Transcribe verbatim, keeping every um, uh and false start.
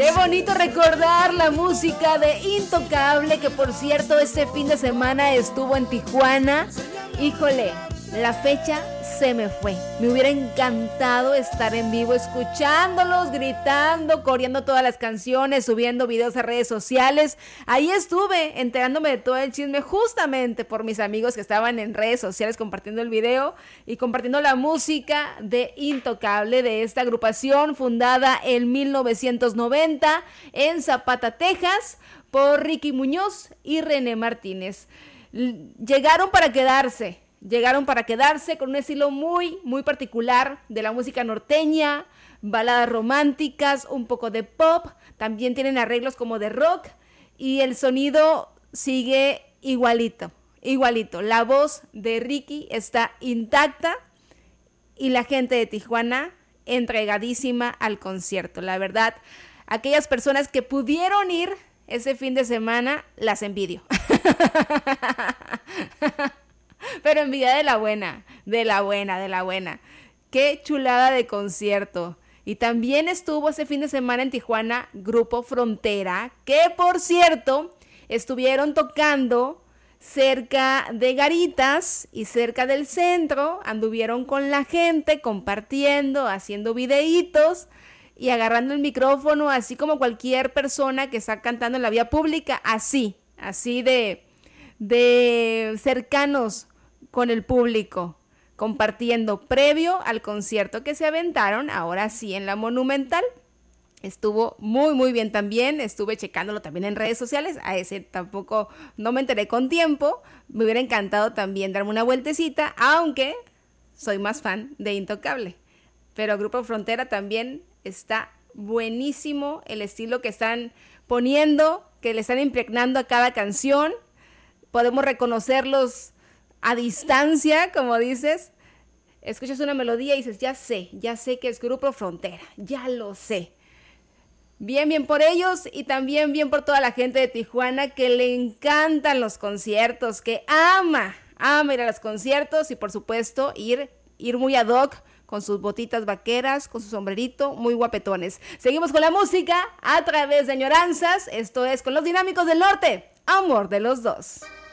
Qué bonito recordar la música de Intocable, que por cierto este fin de semana estuvo en Tijuana. Híjole, la fecha se me fue. Me hubiera encantado estar en vivo escuchándolos, gritando, coreando todas las canciones, subiendo videos a redes sociales. Ahí estuve enterándome de todo el chisme justamente por mis amigos que estaban en redes sociales compartiendo el video y compartiendo la música de Intocable, de esta agrupación fundada en mil novecientos noventa en Zapata, Texas, por Ricky Muñoz y René Martínez. Llegaron para quedarse. Llegaron para quedarse con un estilo muy, muy particular de la música norteña, baladas románticas, un poco de pop, también tienen arreglos como de rock y el sonido sigue igualito, igualito. La voz de Ricky está intacta y la gente de Tijuana entregadísima al concierto. La verdad, aquellas personas que pudieron ir ese fin de semana, las envidio. Pero envidia de la buena, de la buena, de la buena. Qué chulada de concierto. Y también estuvo ese fin de semana en Tijuana Grupo Frontera, que por cierto estuvieron tocando cerca de Garitas y cerca del centro. Anduvieron con la gente, compartiendo, haciendo videitos y agarrando el micrófono, así como cualquier persona que está cantando en la vía pública, así, así de, de cercanos con el público, compartiendo previo al concierto que se aventaron, ahora sí en la Monumental. Estuvo muy muy bien también, estuve checándolo también en redes sociales, a ese tampoco no me enteré con tiempo, me hubiera encantado también darme una vueltecita, aunque soy más fan de Intocable, pero Grupo Frontera también está buenísimo el estilo que están poniendo, que le están impregnando a cada canción, podemos reconocerlos a distancia, como dices, escuchas una melodía y dices, ya sé, ya sé que es Grupo Frontera, ya lo sé. Bien, bien por ellos y también bien por toda la gente de Tijuana que le encantan los conciertos, que ama, ama ir a los conciertos y por supuesto ir, ir muy ad hoc con sus botitas vaqueras, con su sombrerito, muy guapetones. Seguimos con la música a través de Añoranzas, esto es con los Dinámicos del Norte, amor de los dos.